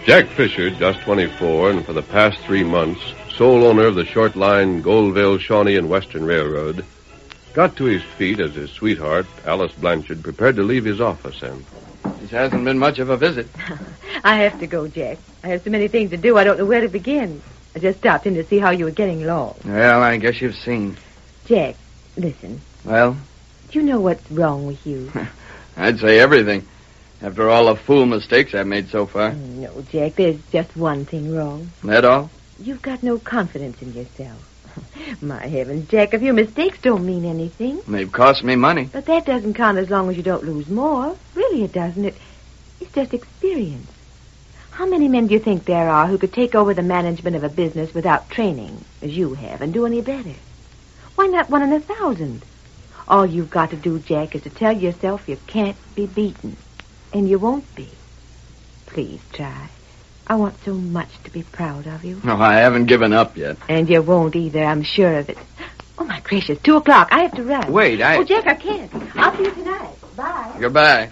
Jack Fisher, just 24, and for the past 3 months, sole owner of the short line Goldville, Shawnee, and Western Railroad, got to his feet as his sweetheart, Alice Blanchard, prepared to leave his office, and... This hasn't been much of a visit. I have to go, Jack. I have so many things to do, I don't know where to begin. I just stopped in to see how you were getting along. Well, I guess you've seen. Jack, listen. Well? Do you know what's wrong with you? I'd say everything. After all the fool mistakes I've made so far. No, Jack, there's just one thing wrong. That all? You've got no confidence in yourself. My heavens, Jack, a few mistakes don't mean anything. They've cost me money. But that doesn't count as long as you don't lose more. Really, it doesn't. It's just experience. How many men do you think there are who could take over the management of a business without training, as you have, and do any better? Why not 1 in 1,000? All you've got to do, Jack, is to tell yourself you can't be beaten. And you won't be. Please try. I want so much to be proud of you. No, I haven't given up yet. And you won't either, I'm sure of it. Oh, my gracious, 2 o'clock. I have to run. Wait, Oh, Jack, I can't. I'll see you tonight. Bye. Goodbye.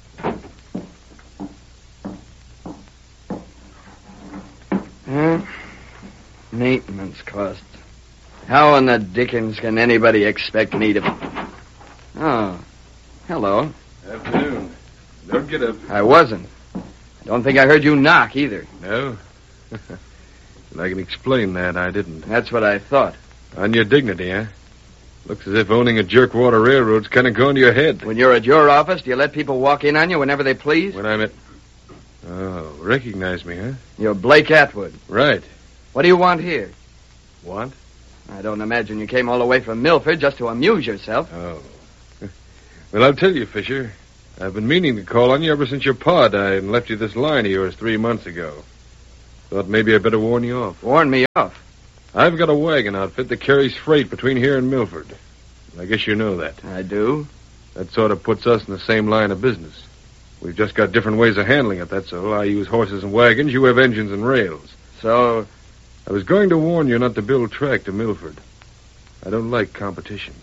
Maintenance costs. How in the dickens can anybody expect me to... Oh, hello. Afternoon. Don't get up. I wasn't. I don't think I heard you knock either. No? And I can explain that. I didn't. That's what I thought. On your dignity, huh? Looks as if owning a jerkwater railroad's kind of going to your head. When you're at your office, do you let people walk in on you whenever they please? When I'm at... Oh, recognize me, huh? You're Blake Atwood. Right. What do you want here? Want? I don't imagine you came all the way from Milford just to amuse yourself. Oh. Well, I'll tell you, Fisher. I've been meaning to call on you ever since your pa died and left you this line of yours 3 months ago. Thought maybe I'd better warn you off. Warn me off? I've got a wagon outfit that carries freight between here and Milford. I guess you know that. I do. That sort of puts us in the same line of business. We've just got different ways of handling it, that's all. I use horses and wagons, you have engines and rails. So... I was going to warn you not to build track to Milford. I don't like competition.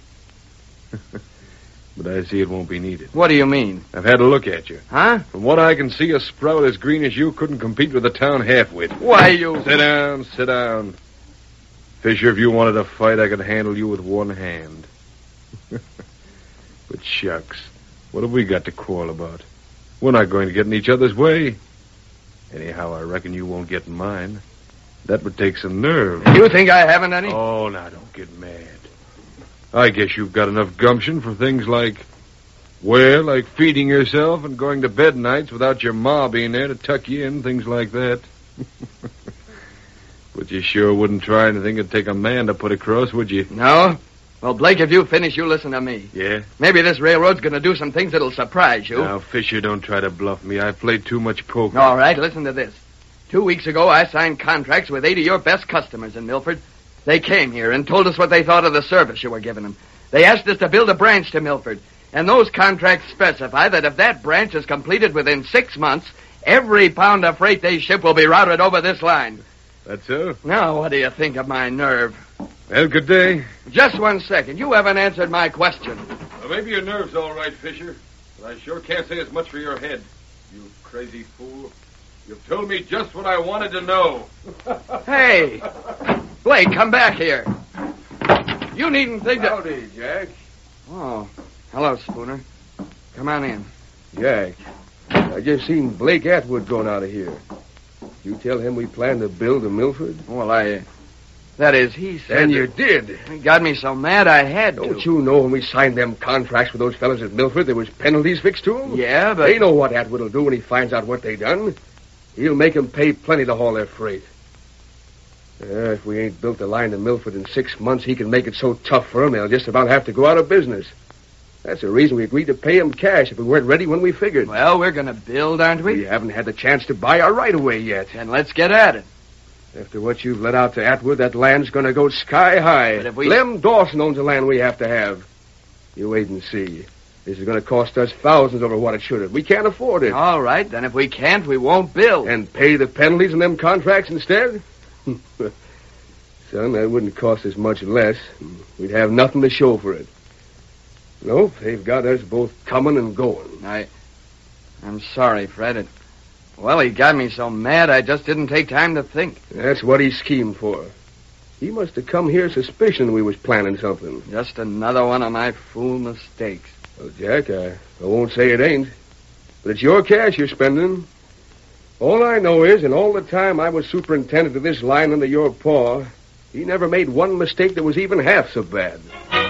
But I see it won't be needed. What do you mean? I've had a look at you. Huh? From what I can see, a sprout as green as you couldn't compete with a town half-wit. Why, you... Sit down, sit down. Fisher, if you wanted to fight, I could handle you with one hand. But shucks, what have we got to quarrel about? We're not going to get in each other's way. Anyhow, I reckon you won't get in mine. That would take some nerve. You think I haven't any? Oh, now, don't get mad. I guess you've got enough gumption for things like... Well, like feeding yourself and going to bed nights without your ma being there to tuck you in, things like that. But you sure wouldn't try anything that'd take a man to put across, would you? No? Well, Blake, if you finish, you listen to me. Yeah? Maybe this railroad's going to do some things that'll surprise you. Now, Fisher, don't try to bluff me. I've played too much poker. All right, listen to this. 2 weeks ago, I signed contracts with 8 of your best customers in Milford. They came here and told us what they thought of the service you were giving them. They asked us to build a branch to Milford. And those contracts specify that if that branch is completed within 6 months, every pound of freight they ship will be routed over this line. That's so? Now, what do you think of my nerve? Well, good day. Just 1 second. You haven't answered my question. Well, maybe your nerve's all right, Fisher. But I sure can't say as much for your head. You crazy fool. You've told me just what I wanted to know. Hey! Blake, come back here. You needn't think that... Howdy, Jack. Oh, hello, Spooner. Come on in. Jack, I just seen Blake Atwood going out of here. You tell him we plan to build a Milford? Well, that is, he said... And you did. He got me so mad I had to. Don't you know when we signed them contracts with those fellas at Milford, there was penalties fixed to them? Yeah, but... They know what Atwood will do when he finds out what they done. He'll make them pay plenty to haul their freight. If we ain't built the line to Milford in 6 months, he can make it so tough for them, they'll just about have to go out of business. That's the reason we agreed to pay him cash if we weren't ready when we figured. Well, we're going to build, aren't we? We haven't had the chance to buy our right-of-way yet. Then let's get at it. After what you've let out to Atwood, that land's going to go sky high. But if we... Lem Dawson owns the land we have to have. You wait and see. This is going to cost us thousands over what it should have. We can't afford it. All right, then if we can't, we won't build. And pay the penalties on them contracts instead? Son, that wouldn't cost us much less. We'd have nothing to show for it. Nope, they've got us both coming and going. I'm sorry, Fred. Well, he got me so mad I just didn't take time to think. That's what he schemed for. He must have come here suspicion we was planning something. Just another one of my fool mistakes. Well, Jack, I won't say it ain't. But it's your cash you're spending. All I know is, in all the time I was superintendent of this line under your paw, he never made one mistake that was even half so bad.